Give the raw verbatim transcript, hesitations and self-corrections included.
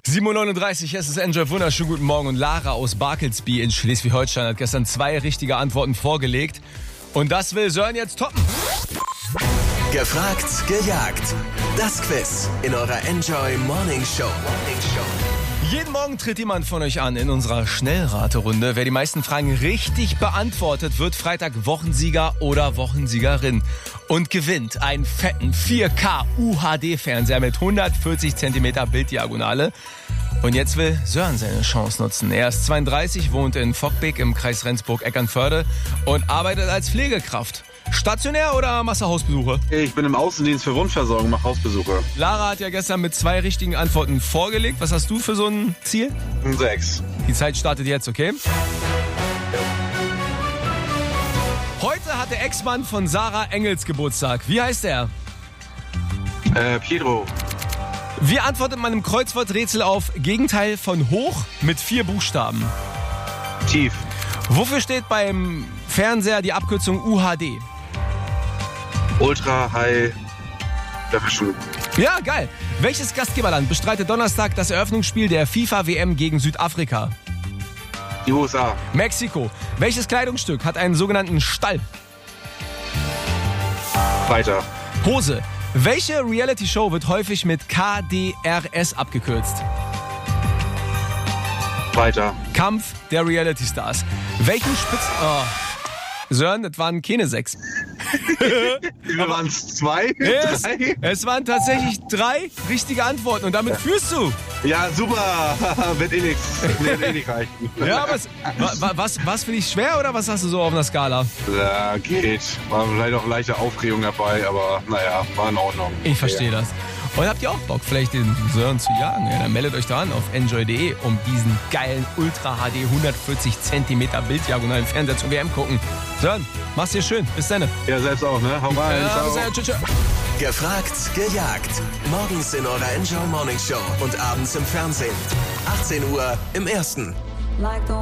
sieben Uhr neununddreißig, es ist Enjoy, wunderschönen guten Morgen. Und Lara aus Barkelsby in Schleswig-Holstein hat gestern zwei richtige Antworten vorgelegt. Und das will Sören jetzt toppen. Gefragt, gejagt. Das Quiz in eurer Enjoy Morning Show. Morning Show. Jeden Morgen tritt jemand von euch an in unserer Schnellraterunde. Wer die meisten Fragen richtig beantwortet, wird Freitag Wochensieger oder Wochensiegerin und gewinnt einen fetten vier K U H D-Fernseher mit hundertvierzig Zentimeter Bilddiagonale. Und jetzt will Sören seine Chance nutzen. Er ist zweiunddreißig, wohnt in Vockbeek im Kreis Rendsburg-Eckernförde und arbeitet als Pflegekraft. Stationär oder machst du Hausbesuche? Ich bin im Außendienst für Wundversorgung, mache Hausbesuche. Lara hat ja gestern mit zwei richtigen Antworten vorgelegt. Was hast du für so ein Ziel? Sechs. Die Zeit startet jetzt, okay? Heute hat der Ex-Mann von Sarah Engels Geburtstag. Wie heißt er? Äh, Pietro. Wie antwortet man im Kreuzworträtsel auf Gegenteil von hoch mit vier Buchstaben? Tief. Wofür steht beim Fernseher die Abkürzung U H D? Ultra High Definition. Ja, geil. Welches Gastgeberland bestreitet Donnerstag das Eröffnungsspiel der FIFA-W M gegen Südafrika? Die U S A. Mexiko. Welches Kleidungsstück hat einen sogenannten Stall? Weiter. Hose. Welche Reality-Show wird häufig mit K D R S abgekürzt? Weiter. Kampf der Reality-Stars. Welchen Spitz... Oh. Sören, das waren keine sechs. Waren es zwei? Es, Drei? es waren tatsächlich drei richtige Antworten und damit führst du. Ja, super. Wird eh nichts. Wird eh nicht reichen. Ja, was, wa- was, was für dich schwer oder was hast du so auf einer Skala? Ja, geht. War vielleicht auch leichte Aufregung dabei, aber naja, war in Ordnung. Ich verstehe das. Und habt ihr auch Bock, vielleicht den Sören zu jagen? Ja, dann meldet euch da an auf enjoy punkt de, um diesen geilen Ultra H D hundertvierzig Zentimeter Bilddiagonalen Fernseher zur W M gucken. Sören, mach's dir schön. Bis dann. Ja, selbst auch, ne? Hau rein. Ja, Ciao. bis dann. Tschüss, tschüss. Gefragt, gejagt. Morgens in eurer Enjoy Morning Show und abends im Fernsehen. achtzehn Uhr im Ersten.